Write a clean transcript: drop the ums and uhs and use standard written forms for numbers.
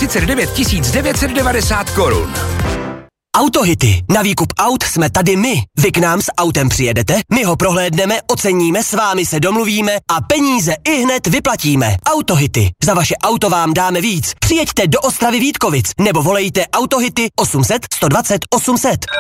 39 990 korun. Autohity. Na výkup aut jsme tady my. Vy k nám s autem přijedete, my ho prohlédneme, oceníme, s vámi se domluvíme a peníze ihned vyplatíme. Autohity. Za vaše auto vám dáme víc. Přijeďte do Ostravy Vítkovic nebo volejte Autohity 800 120 800.